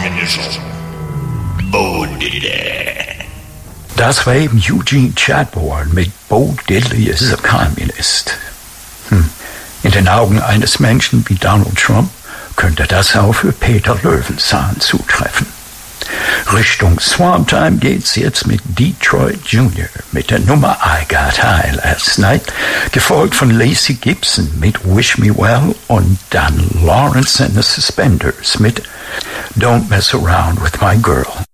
Dinosaur. Bo Diddley. Das war eben Eugene Chadbourne mit Bo Diddley is a Communist. In den Augen eines Menschen wie Donald Trump könnte das auch für Peter Löwenzahn zutreffen. Richtung Swamptime geht's jetzt mit Detroit Jr. mit der Nummer I Got High Last Night, gefolgt von Lacey Gibson mit Wish Me Well und dann Lawrence and the Suspenders mit Don't Mess Around with My Girl.